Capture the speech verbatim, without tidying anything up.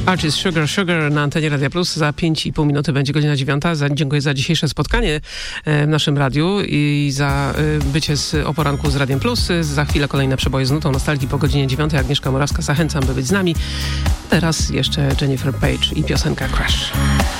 Artist Sugar Sugar na antenie Radia Plus. Za pięć i pół minuty będzie godzina dziewiąta. Za, dziękuję za dzisiejsze spotkanie w naszym radiu i za bycie z, o poranku z Radiem Plus. Za chwilę kolejne przeboje z nutą nostalgii po godzinie dziewiątej. Agnieszka Morawska, zachęcam, by być z nami. Teraz jeszcze Jennifer Page i piosenka Crash.